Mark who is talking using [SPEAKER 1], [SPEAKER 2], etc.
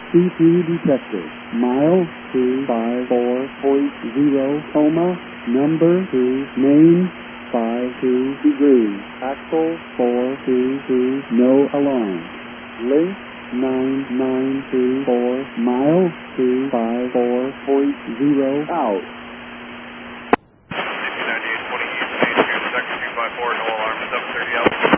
[SPEAKER 1] C3 detected. Mile 254.0, coma, number 2, main 52 degrees, axle 422, no alarm. Link 9924, mile 254.0, out.
[SPEAKER 2] 9820 East Main Street, sector 254, no alarm, 730 out.